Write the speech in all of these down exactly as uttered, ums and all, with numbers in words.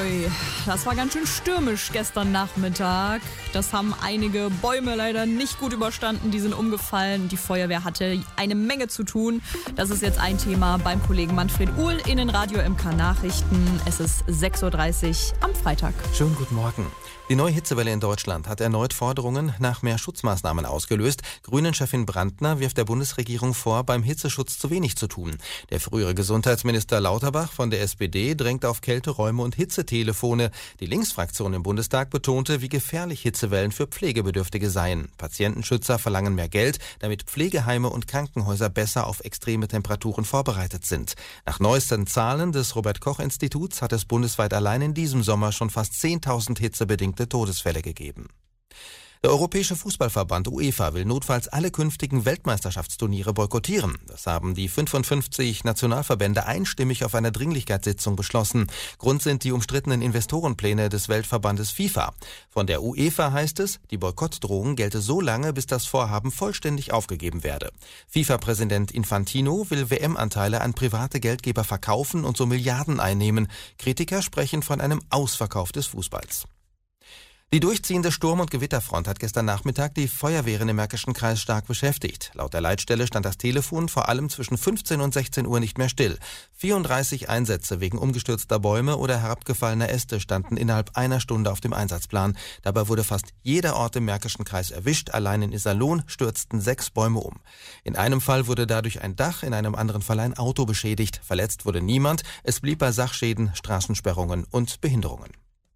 Allgäu. Das war ganz schön stürmisch gestern Nachmittag. Das haben einige Bäume leider nicht gut überstanden. Die sind umgefallen. Die Feuerwehr hatte eine Menge zu tun. Das ist jetzt ein Thema beim Kollegen Manfred Uhl in den Radio M K Nachrichten. Es ist sechs Uhr dreißig am Freitag. Schönen guten Morgen. Die neue Hitzewelle in Deutschland hat erneut Forderungen nach mehr Schutzmaßnahmen ausgelöst. Grünen-Chefin Brandner wirft der Bundesregierung vor, beim Hitzeschutz zu wenig zu tun. Der frühere Gesundheitsminister Lauterbach von der S P D drängt auf Kälteräume und Hitzetelefone. Die Linksfraktion im Bundestag betonte, wie gefährlich Hitzewellen für Pflegebedürftige seien. Patientenschützer verlangen mehr Geld, damit Pflegeheime und Krankenhäuser besser auf extreme Temperaturen vorbereitet sind. Nach neuesten Zahlen des Robert-Koch-Instituts hat es bundesweit allein in diesem Sommer schon fast zehntausend hitzebedingte Todesfälle gegeben. Der Europäische Fußballverband UEFA will notfalls alle künftigen Weltmeisterschaftsturniere boykottieren. Das haben die fünfundfünfzig Nationalverbände einstimmig auf einer Dringlichkeitssitzung beschlossen. Grund sind die umstrittenen Investorenpläne des Weltverbandes FIFA. Von der UEFA heißt es, die Boykottdrohung gelte so lange, bis das Vorhaben vollständig aufgegeben werde. FIFA-Präsident Infantino will W M-Anteile an private Geldgeber verkaufen und so Milliarden einnehmen. Kritiker sprechen von einem Ausverkauf des Fußballs. Die durchziehende Sturm- und Gewitterfront hat gestern Nachmittag die Feuerwehren im Märkischen Kreis stark beschäftigt. Laut der Leitstelle stand das Telefon vor allem zwischen fünfzehn und sechzehn Uhr nicht mehr still. vierunddreißig Einsätze wegen umgestürzter Bäume oder herabgefallener Äste standen innerhalb einer Stunde auf dem Einsatzplan. Dabei wurde fast jeder Ort im Märkischen Kreis erwischt. Allein in Iserlohn stürzten sechs Bäume um. In einem Fall wurde dadurch ein Dach, in einem anderen Fall ein Auto beschädigt. Verletzt wurde niemand. Es blieb bei Sachschäden, Straßensperrungen und Behinderungen.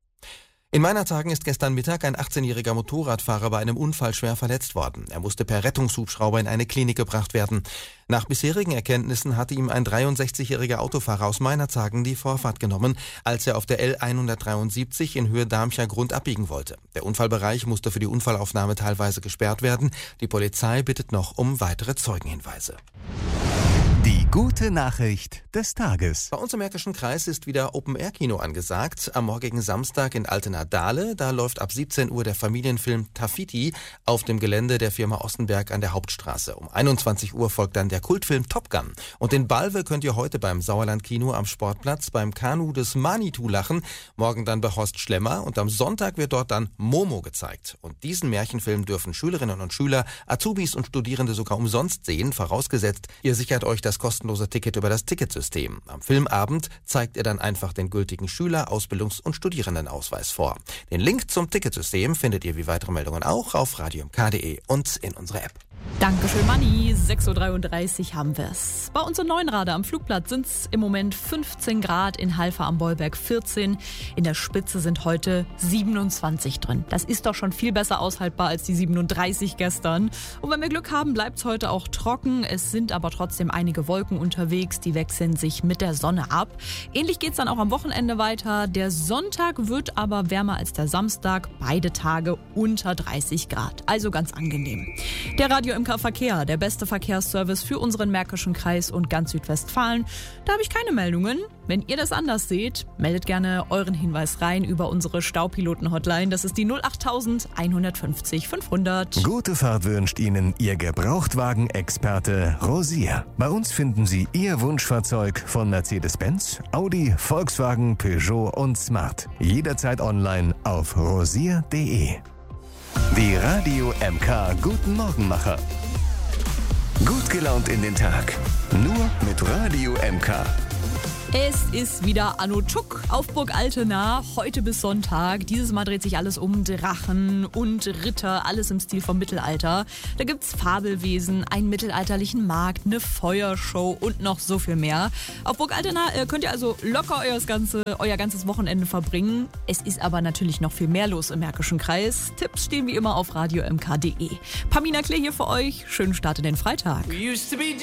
In Meinertagen ist gestern Mittag ein achtzehnjähriger Motorradfahrer bei einem Unfall schwer verletzt worden. Er musste per Rettungshubschrauber in eine Klinik gebracht werden. Nach bisherigen Erkenntnissen hatte ihm ein dreiundsechzigjähriger Autofahrer aus Meinertagen die Vorfahrt genommen, als er auf der L hundertdreiundsiebzig in Höhe Darmcher Grund abbiegen wollte. Der Unfallbereich musste für die Unfallaufnahme teilweise gesperrt werden. Die Polizei bittet noch um weitere Zeugenhinweise. Die gute Nachricht des Tages. Bei uns im Märkischen Kreis ist wieder Open-Air-Kino angesagt. Am morgigen Samstag in Altena-Dahle. Da läuft ab siebzehn Uhr der Familienfilm Tafiti auf dem Gelände der Firma Ossenberg an der Hauptstraße. Um einundzwanzig Uhr folgt dann der Kultfilm Top Gun. Und in Balve könnt ihr heute beim Sauerland-Kino am Sportplatz beim Kanu des Manitou lachen. Morgen dann bei Horst Schlemmer. Und am Sonntag wird dort dann Momo gezeigt. Und diesen Märchenfilm dürfen Schülerinnen und Schüler, Azubis und Studierende sogar umsonst sehen, vorausgesetzt, ihr sichert euch das kostenlose Ticket über das Ticketsystem. Am Filmabend zeigt ihr dann einfach den gültigen Schüler-, Ausbildungs- und Studierendenausweis vor. Den Link zum Ticketsystem findet ihr wie weitere Meldungen auch auf radio m k punkt d e und in unserer App. Dankeschön, Manni. sechs Uhr dreiunddreißig haben wir's. Bei uns in Neuenrade am Flugplatz sind's im Moment fünfzehn Grad, in Halver am Bollberg vierzehn. In der Spitze sind heute siebenundzwanzig drin. Das ist doch schon viel besser aushaltbar als die siebenunddreißig gestern. Und wenn wir Glück haben, bleibt's heute auch trocken. Es sind aber trotzdem einige Wolken unterwegs, die wechseln sich mit der Sonne ab. Ähnlich geht's dann auch am Wochenende weiter. Der Sonntag wird aber wärmer als der Samstag. Beide Tage unter dreißig Grad. Also ganz angenehm. Der Radio M K Verkehr, der beste Verkehrsservice für unseren Märkischen Kreis und ganz Südwestfalen. Da habe ich keine Meldungen. Wenn ihr das anders seht, meldet gerne euren Hinweis rein über unsere Staupiloten-Hotline. Das ist die null acht eins fünfzig fünfhundert. Gute Fahrt wünscht Ihnen Ihr Gebrauchtwagen-Experte Rosier. Bei uns finden Sie Ihr Wunschfahrzeug von Mercedes-Benz, Audi, Volkswagen, Peugeot und Smart. Jederzeit online auf rosier punkt de. Die Radio M K Guten Morgenmacher. Gut gelaunt in den Tag. Nur mit Radio M K. Es ist wieder Anno Tschuk auf Burg Altena, heute bis Sonntag. Dieses Mal dreht sich alles um Drachen und Ritter, alles im Stil vom Mittelalter. Da gibt's Fabelwesen, einen mittelalterlichen Markt, eine Feuershow und noch so viel mehr. Auf Burg Altena äh, könnt ihr also locker euer, ganze, euer ganzes Wochenende verbringen. Es ist aber natürlich noch viel mehr los im Märkischen Kreis. Tipps stehen wie immer auf radio m k punkt d e. Pamina Klee hier für euch. Schönen Start in den Freitag.